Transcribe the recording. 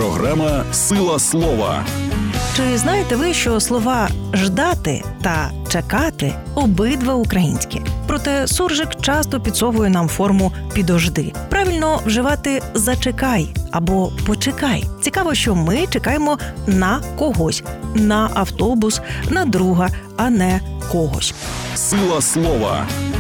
Програма «Сила слова». Чи знаєте ви, що слова «ждати» та «чекати» обидва українські? Проте суржик часто підсовує нам форму «підожди». Правильно вживати «зачекай» або «почекай». Цікаво, що ми чекаємо на когось, на автобус, на друга, а не когось. «Сила слова».